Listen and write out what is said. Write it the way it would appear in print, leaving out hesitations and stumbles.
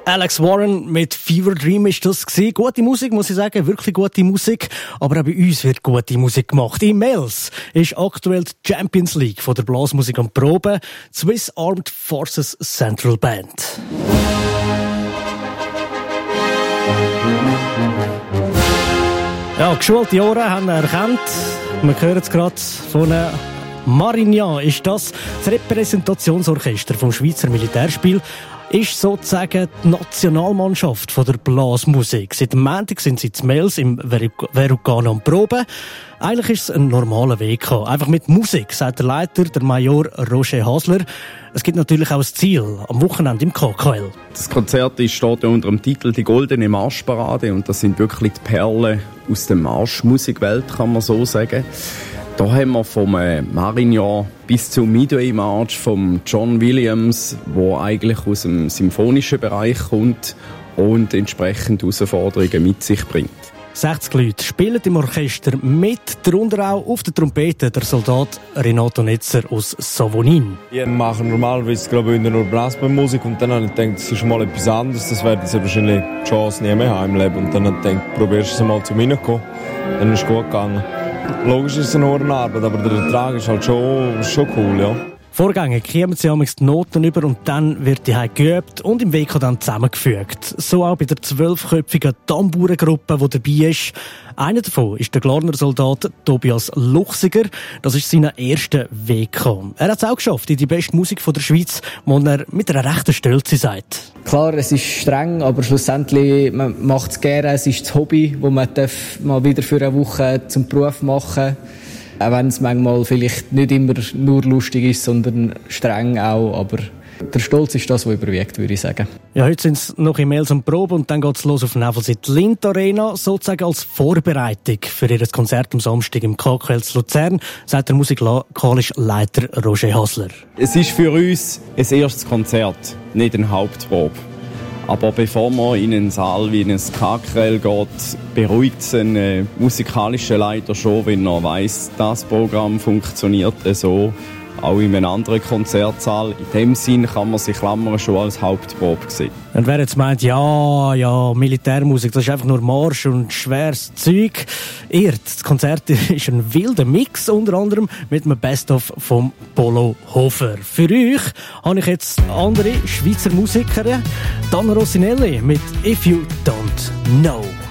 Alex Warren mit Fever Dream ist das gewesen. Gute Musik, muss ich sagen, wirklich gute Musik. Aber auch bei uns wird gute Musik gemacht. In Mels ist aktuell die Champions League von der Blasmusik am Proben. Swiss Armed Forces Central Band. Ja, geschulte Ohren haben erkannt. Wir hören es gerade von Marignan. Ist das Repräsentationsorchester vom Schweizer Militärspiel? Ist sozusagen die Nationalmannschaft von der Blasmusik. Seit dem Montag sind sie in Mels im Verrucano am Proben. Eigentlich ist es ein normaler Weg. Einfach mit Musik, sagt der Leiter, der Major Roger Hasler. Es gibt natürlich auch ein Ziel am Wochenende im KKL. Das Konzert steht unter dem Titel «Die goldene Marschparade» und das sind wirklich die Perlen aus der Marschmusikwelt, kann man so sagen. Da haben wir vom Marignan bis zum Midway March von John Williams, der eigentlich aus dem symphonischen Bereich kommt und entsprechend Herausforderungen mit sich bringt. 60 Leute spielen im Orchester mit, darunter auch auf der Trompete der Soldat Renato Netzer aus Savonin. Wir machen normalerweise nur Blasmusik und dann habe ich gedacht, das ist mal etwas anderes, das werde ich wahrscheinlich die Chance nie mehr haben im Leben. Und dann habe ich gedacht, probierst du es mal zu mir zu kommen. Dann ist es gut gegangen. Logisch ist es eine hohe Arbeit, aber der Ertrag ist halt schon cool, ja. Vorgängig kommen sie die Noten über und dann wird die geübt und im WK dann zusammengefügt. So auch bei der 12-köpfigen Tambourengruppe, die dabei ist. Einer davon ist der Glarner Soldat Tobias Luchsiger. Das ist sein erster WK. Er hat es auch geschafft in die beste Musik der Schweiz, wo er mit einer rechten Stolze sagt. Klar, es ist streng, aber schlussendlich man macht es gerne. Es ist das Hobby, das man mal wieder für eine Woche zum Beruf machen darf. Auch wenn es manchmal vielleicht nicht immer nur lustig ist, sondern streng auch. Aber der Stolz ist das, was überwiegt, würde ich sagen. Ja, heute sind es noch in Mels und Probe und dann geht es los auf Nevelsit Lindt Arena, sozusagen als Vorbereitung für ihr Konzert am Samstag im KKL zu Luzern, sagt der musikalische Leiter Roger Hasler. Es ist für uns ein erstes Konzert, nicht eine Hauptprobe. Aber bevor man in einen Saal wie in ein KKL geht, beruhigt es einen musikalischen Leiter schon, wenn er weiss, das Programm funktioniert so. Auch in einem anderen Konzertsaal. In dem Sinn kann man sich Klammern schon als Hauptprobe sehen. Und wer jetzt meint, ja, Militärmusik, das ist einfach nur Marsch und schweres Zeug, irrt. Das Konzert ist ein wilder Mix, unter anderem mit einem Best-of vom Polo Hofer. Für euch habe ich jetzt andere Schweizer Musiker, Dan Rossinelli mit «If You Don't Know».